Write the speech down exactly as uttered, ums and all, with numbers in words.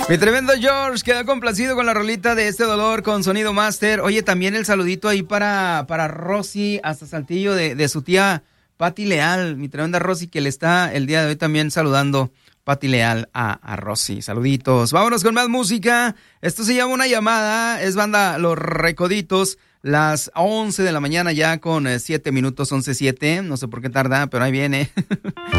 Mi tremendo George quedó complacido con la rolita de Este Dolor con Sonido Master. Oye, también el saludito ahí para, para Rosy hasta Saltillo de, de su tía Pati Leal. Mi tremenda Rosy que le está el día de hoy también saludando Pati Leal a, a Rosy. Saluditos. Vámonos con más música. Esto se llama Una Llamada. Es banda Los Recoditos. Las once de la mañana ya con siete minutos, once siete. No sé por qué tarda, pero ahí viene.